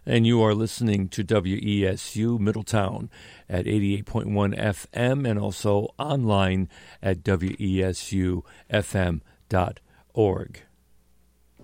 And you are listening to WESU Middletown at 88.1 FM and also online at wesufm.org.